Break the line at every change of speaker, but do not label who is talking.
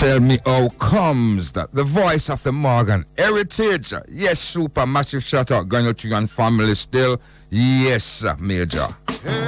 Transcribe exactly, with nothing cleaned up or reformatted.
Tell me how comes that the voice of the Morgan heritage? Yes, super massive shout out going out to you and family still. Yes, Major.